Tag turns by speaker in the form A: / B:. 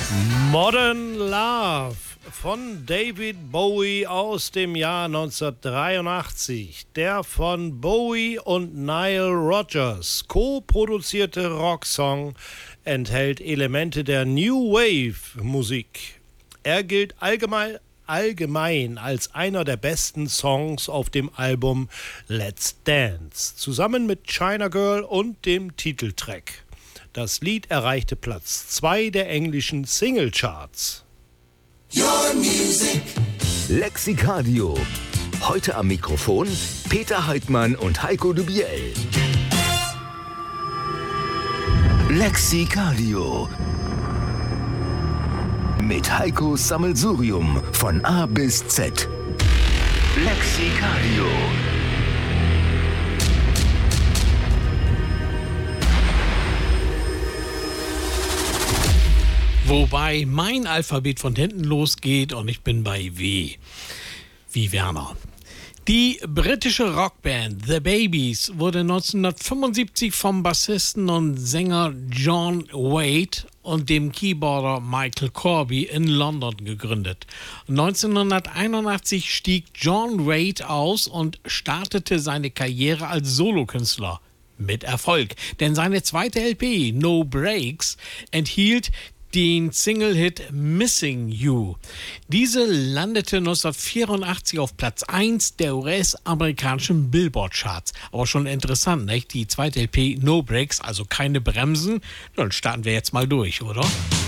A: Modern Love von David Bowie aus dem Jahr 1983. Der von Bowie und Nile Rodgers co-produzierte Rocksong enthält Elemente der New Wave Musik. Er gilt allgemein als einer der besten Songs auf dem Album Let's Dance, zusammen mit China Girl und dem Titeltrack. Das Lied erreichte Platz 2 der englischen Singlecharts.
B: Your music.
C: Lexicadio. Heute am Mikrofon Peter Heidmann und Heiko de Biel. Lexicadio. Mit Heikos Sammelsurium von A bis Z. Lexicadio.
D: Wobei mein Alphabet von hinten losgeht und ich bin bei W. Wie Werner. Die britische Rockband The Babies wurde 1975 vom Bassisten und Sänger John Waite und dem Keyboarder Michael Corby in London gegründet. 1981 stieg John Waite aus und startete seine Karriere als Solokünstler. Mit Erfolg, denn seine zweite LP, No Breaks, enthielt den Single-Hit Missing You. Diese landete 1984 auf Platz 1 der US-amerikanischen Billboard-Charts. Aber schon interessant, nicht? Die zweite LP No Breaks, also keine Bremsen. Dann starten wir jetzt mal durch, oder?